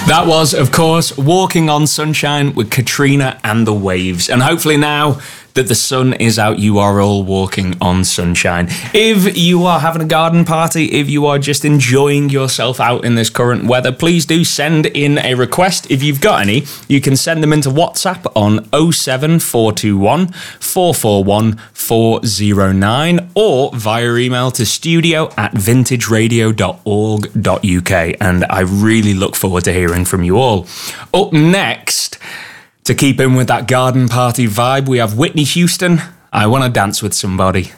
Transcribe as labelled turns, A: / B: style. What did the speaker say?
A: That was, of course, Walking on Sunshine with Katrina and the Waves. And hopefully now that the sun is out, you are all walking on sunshine. If you are having a garden party, if you are just enjoying yourself out in this current weather, please do send in a request. If you've got any, you can send them into WhatsApp on 07421 441 409 or via email to studio@vintageradio.org.uk. And I really look forward to hearing from you all. Up next, to keep in with that garden party vibe, we have Whitney Houston, I Want to Dance with Somebody.